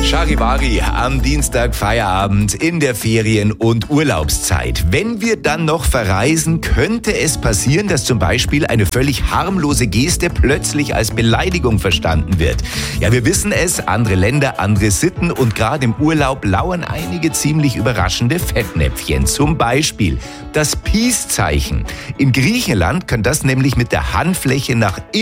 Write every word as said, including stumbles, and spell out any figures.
Charivari am Dienstag Feierabend in der Ferien- und Urlaubszeit. Wenn wir dann noch verreisen, könnte es passieren, dass zum Beispiel eine völlig harmlose Geste plötzlich als Beleidigung verstanden wird. Ja, wir wissen es, andere Länder, andere Sitten und gerade im Urlaub lauern einige ziemlich überraschende Fettnäpfchen. Zum Beispiel das Peace-Zeichen. In Griechenland kann das nämlich mit der Handfläche nach innen